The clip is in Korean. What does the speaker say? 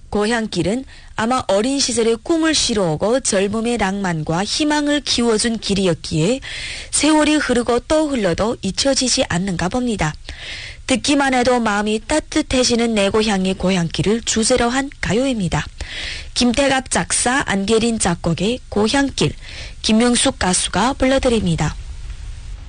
고향길은 아마 어린 시절의 꿈을 실어오고 젊음의 낭만과 희망을 키워준 길이었기에 세월이 흐르고 또 흘러도 잊혀지지 않는가 봅니다. 듣기만 해도 마음이 따뜻해지는 내 고향의 고향길을 주제로 한 가요입니다. 김태갑 작사, 안계린 작곡의 고향길, 김명숙 가수가 불러드립니다.